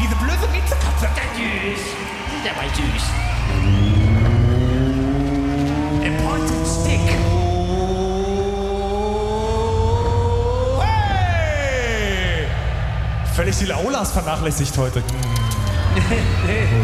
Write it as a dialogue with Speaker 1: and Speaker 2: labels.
Speaker 1: diese blöde Miezekatze. Der war süß. A pointed stick. Hey! Völlig die Laulas vernachlässigt heute.